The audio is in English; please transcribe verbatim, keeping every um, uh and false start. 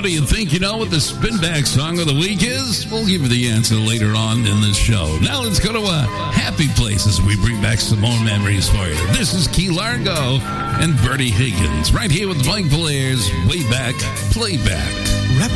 of you think you know what the Spinback song of the week is? We'll give you the answer later on in this show. Now let's go to a happy place as we bring back some more memories for you. This is Key Largo and Bertie Higgins right here with Mike Valaire's Way Back Playback.